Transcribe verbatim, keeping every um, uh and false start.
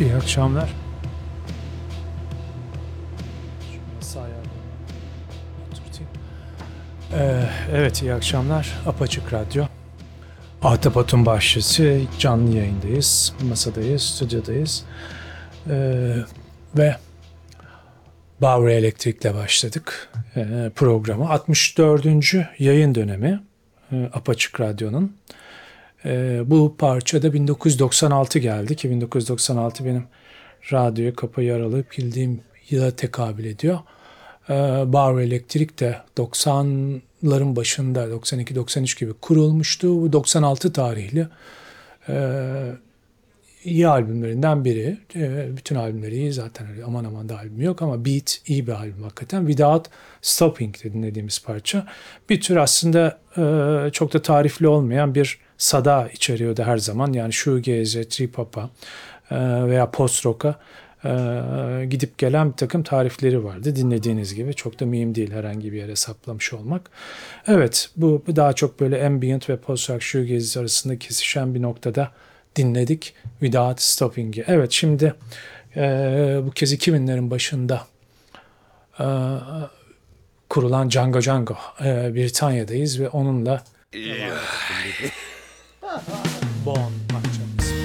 İyi akşamlar. Şunu sağ ayağımı oturtayım. Ee, evet, iyi akşamlar. Apaçık Radyo. Ahtapot'un Bahçesi, canlı yayındayız. Masadayız, stüdyodayız. Ee, ve Bauer Elektrik'le başladık ee, programı. altmış dördüncü yayın dönemi e, Apaçık Radyo'nun. Ee, bu parçada bin dokuz yüz doksan altı geldi ki bin dokuz yüz doksan altı benim radyoya kafayı aralayıp bildiğim yıla tekabül ediyor. Ee, Bauer Elektrik de doksanların başında doksan iki doksan üç gibi kurulmuştu. Bu doksan altı tarihli e, iyi albümlerinden biri. E, bütün albümleri iyi zaten, öyle aman aman da albüm yok ama Beat iyi bir albüm hakikaten. Without Stopping dinlediğimiz parça. Bir tür aslında e, çok da tarifli olmayan bir sada içeriyordu her zaman. Yani shoegaze, trip hop'a e, veya post rock'a e, gidip gelen bir takım tarifleri vardı. Dinlediğiniz gibi çok da mühim değil herhangi bir yere saplamış olmak. Evet, bu daha çok böyle ambient ve post rock shoegaze arasında kesişen bir noktada dinledik Without Stopping'i. Evet, şimdi e, bu kez iki binlerin başında e, kurulan Django Django e, Britanya'dayız ve onunla